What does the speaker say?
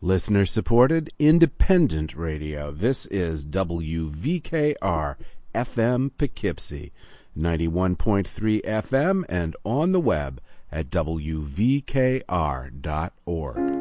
Listener-supported, independent radio. This is WVKR FM Poughkeepsie, 91.3 FM, and on the web at WVKR.org.